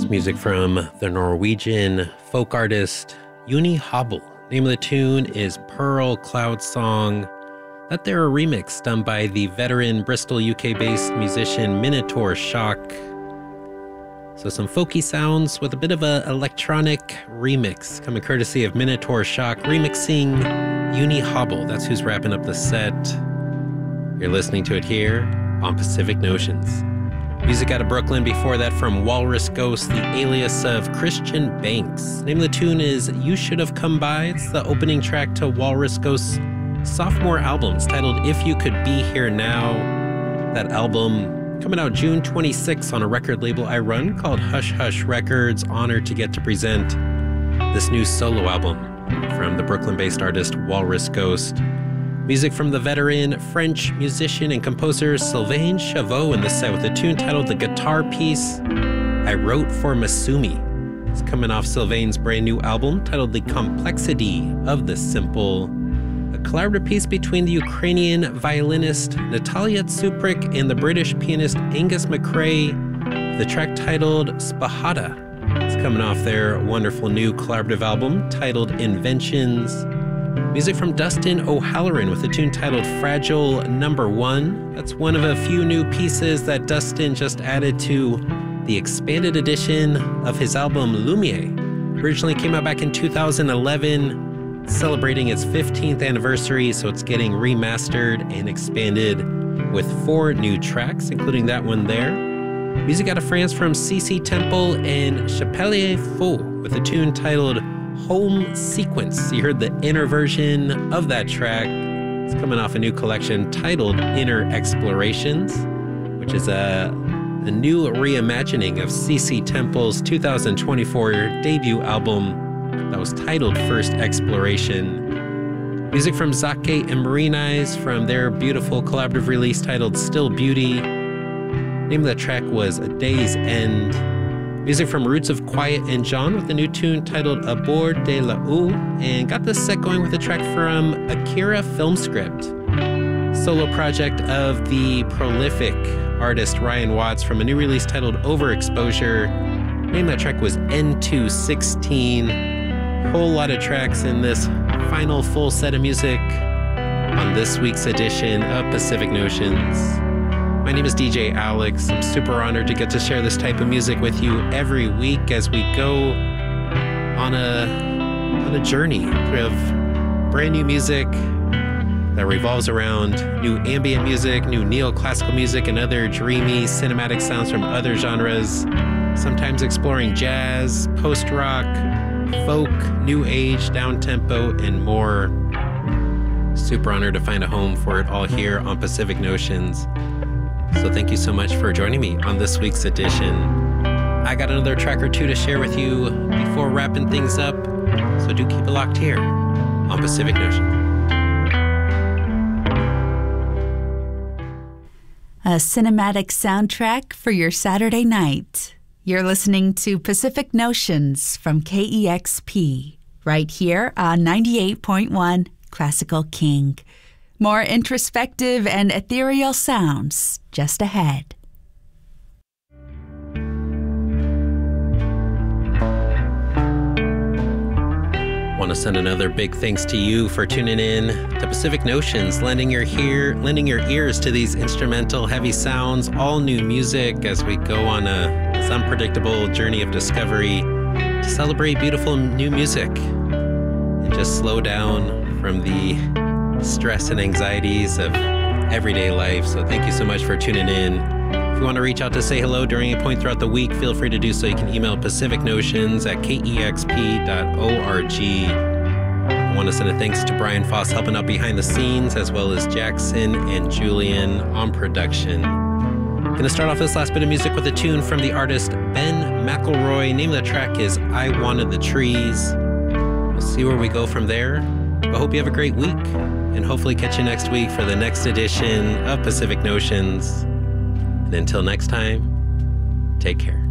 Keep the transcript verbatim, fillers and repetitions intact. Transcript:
Music from the Norwegian folk artist Juni Habel. Name of the tune is Pearl Cloud Song. That there a remix done by the veteran Bristol, U K-based musician Minotaur Shock. So some folky sounds with a bit of an electronic remix coming courtesy of Minotaur Shock, remixing Juni Habel. That's who's wrapping up the set. You're listening to it here on Pacific Notions. Music out of Brooklyn before that from Walrus Ghost, the alias of Christian Banks. Name of the tune is You Should Have Come By. It's the opening track to Walrus Ghost's sophomore album. It's titled If You Could Be Here Now. That album coming out June twenty-sixth on a record label I run called Hush Hush Records. Honored to get to present this new solo album from the Brooklyn-based artist Walrus Ghost. Music from the veteran French musician and composer Sylvain Chavot in the set with a tune titled The Guitar Piece I Wrote for Masumi. It's coming off Sylvain's brand new album titled The Complexity of the Simple. A collaborative piece between the Ukrainian violinist Natalia Tsuprik and the British pianist Angus McRae. The track titled Spahada. It's coming off their wonderful new collaborative album titled Inventions. Music from Dustin O'Halloran with a tune titled Fragile Number One. That's one of a few new pieces that Dustin just added to the expanded edition of his album Lumiere. Originally came out back in two thousand eleven, celebrating its fifteenth anniversary, so it's getting remastered and expanded with four new tracks, including that one there. Music out of France from C C Temple and Chapelier Faux with a tune titled Home Sequence. You heard the inner version of that track. It's coming off a new collection titled Inner Explorations, which is a, a new reimagining of C C Temple's two thousand twenty-four debut album that was titled First Exploration. Music from Zake and Marine Eyes from their beautiful collaborative release titled Still Beauty. Name of the track was A Day's End. Music from Roots of Quiet and John with a new tune titled Abord de la Eau, and got this set going with a track from Akira Filmscript, solo project of the prolific artist Ryan Watts from a new release titled Overexposure. Name of that track was N two sixteen. Whole lot of tracks in this final full set of music on this week's edition of Pacific Notions. My name is D J Alex. I'm super honored to get to share this type of music with you every week as we go on a, on a journey of brand new music that revolves around new ambient music, new neoclassical music, and other dreamy cinematic sounds from other genres, sometimes exploring jazz, post-rock, folk, new age, down-tempo, and more. Super honored to find a home for it all here on Pacific Notions. So thank you so much for joining me on this week's edition. I got another track or two to share with you before wrapping things up, so do keep it locked here on Pacific Notions. A cinematic soundtrack for your Saturday night. You're listening to Pacific Notions from K E X P, right here on ninety-eight point one Classical King. More introspective and ethereal sounds just ahead. Want to send another big thanks to you for tuning in to Pacific Notions, lending your ear, lending your ears to these instrumental heavy sounds, all new music as we go on a this unpredictable journey of discovery to celebrate beautiful new music and just slow down from the stress and anxieties of everyday life. So thank you so much for tuning in. If you want to reach out to say hello during a point throughout the week, feel free to do so. You can email pacific notions at k e x p dot org. I want to send a thanks to Brian Foss helping out behind the scenes, as well as Jackson and Julian on production. Going to start off this last bit of music with a tune from the artist Ben McElroy. Name of the track is I Wanted the Trees. We'll see where we go from there. But hope you have a great week, and hopefully catch you next week for the next edition of Pacific Notions. And until next time, take care.